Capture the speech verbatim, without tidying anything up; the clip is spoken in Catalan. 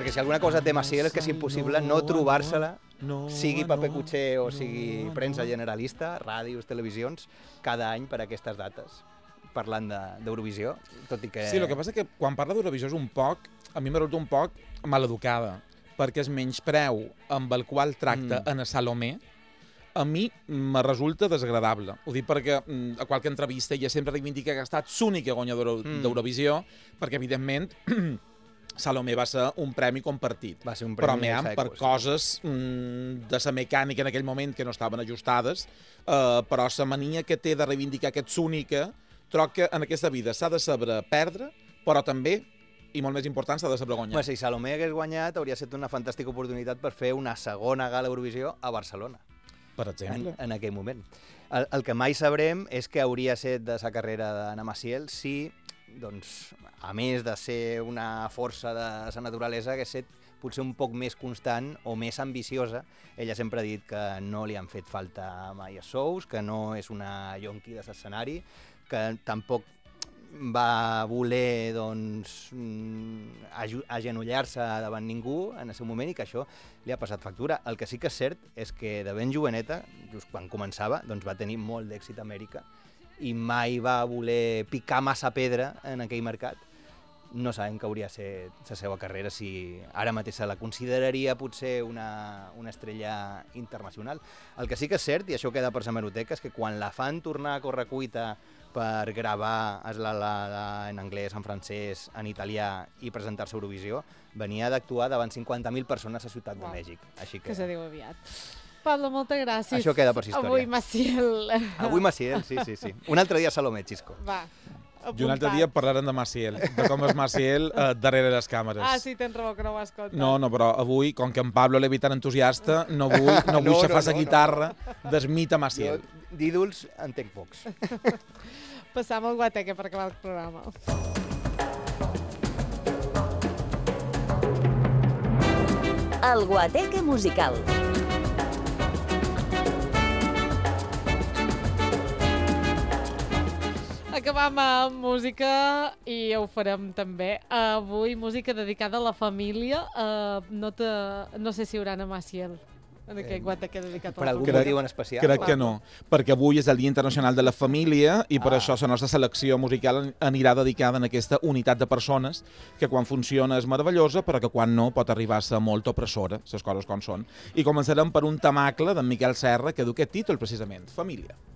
Perquè si alguna cosa té Maciel és que és impossible no trobar-se-la, sigui paper cuixer o sigui premsa generalista, ràdios, televisions, cada any per aquestes dates, parlant d'Eurovisió, tot i que... Sí, el que passa és que quan parla d'Eurovisió és un poc, a mi m'ha resultat un poc maleducada, perquè el menyspreu amb el qual tracta mm. en Salomé, a mi me resulta desagradable. Ho dic perquè a qualque entrevista ella sempre reivindica que ha estat l'única guanyadora mm. d'Eurovisió, perquè evidentment Salomé va ser un premi compartit. Va ser un però premi per coses mm, de la mecànica en aquell moment que no estaven ajustades, eh, però la mania que té de reivindicar que ets única, troc que en aquesta vida s'ha de saber perdre, però també, i molt més important, s'ha de saber guanyar. Bueno, si Salomé hagués guanyat, hauria estat una fantàstica oportunitat per fer una segona gala Eurovisió a Barcelona. Per exemple. En, en aquell moment. El, el que mai sabrem és que hauria set de la carrera d'Anna Maciel si, doncs, a més de ser una força de la naturalesa, hagués set potser un poc més constant o més ambiciosa. Ella sempre ha dit que no li han fet falta mai a sous, que no és una yonqui de l'escenari, que tampoc va voler doncs, agenollar-se davant ningú en el seu moment i que això li ha passat factura. El que sí que és cert és que de ben joveneta, just quan començava, doncs va tenir molt d'èxit a Amèrica i mai va voler picar massa pedra en aquell mercat. No sabem que hauria de ser la seva carrera, si ara mateix se la consideraria potser una, una estrella internacional. El que sí que és cert, i això queda per la hemeroteca, és que quan la fan tornar a córrer cuita per gravar la, la, la, en anglès, en francès, en italià i presentar-se a Eurovisió, venia d'actuar davant cinquanta mil persones a Ciutat wow. de Mèxic. Així que... que se diu aviat. Pablo, moltes gràcies. Això queda per història. Avui Maciel. Avui Maciel, sí, sí, sí. Un altre dia Salomé, Xisco. Va. I un altre dia parlarem de Maciel, de com és Maciel eh, darrere les càmeres. Ah, sí, tens raó, que no ho has contat. No, no, però avui, com que en Pablo l'he tan entusiasta, no vull, no vull no, xafar la no, no, guitarra no. del mite Maciel. D'ídols en tenc pocs. Passam al Guateque per acabar el programa. El Guateque musical. Acabam amb música i ho farem també. Avui música dedicada a la família. Uh, no, te, no sé si hi haurà a Maciel en aquest Guateque dedicat a la família. Per algun motiu en especial? Crec que no, perquè avui és el Dia Internacional de la Família i per ah. això la nostra selecció musical anirà dedicada en aquesta unitat de persones que quan funciona és meravellosa, però que quan no pot arribar a ser molt opressora, les coses com són. I començarem per un temacle d'en Miquel Serra que du aquest títol precisament, Família.